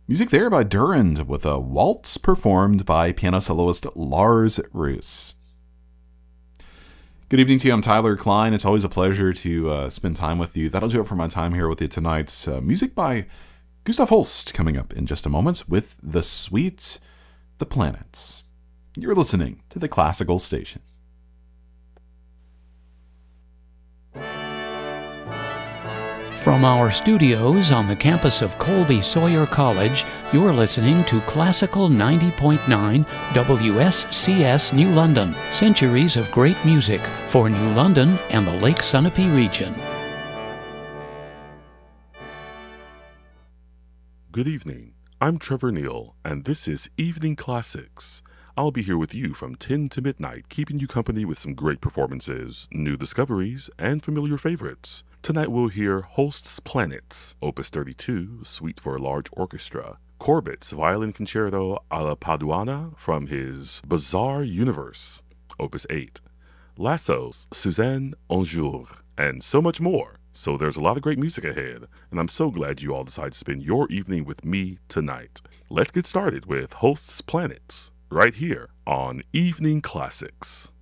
Music there by Durand with a waltz performed by piano soloist Lars Roos. Good evening to you. I'm Tyler Klein. It's always a pleasure to spend time with you. That'll do it for my time here with you tonight. Music by Gustav Holst coming up in just a moment with The Suite, The Planets. You're listening to the Classical Station. From our studios on the campus of Colby Sawyer College, you're listening to Classical 90.9 WSCS New London. Centuries of great music for New London and the Lake Sunapee region. Good evening. I'm Trevor Neal, and this is Evening Classics. I'll be here with you from 10 to midnight, keeping you company with some great performances, new discoveries, and familiar favorites. Tonight we'll hear Holst's Planets, Opus 32, Suite for a Large Orchestra, Corbett's Violin Concerto alla Paduana from his Bizarre Universe, Opus 8, Lasso's Suzanne un jour, and so much more. So there's a lot of great music ahead, and I'm so glad you all decided to spend your evening with me tonight. Let's get started with Holst's Planets, right here on Evening Classics.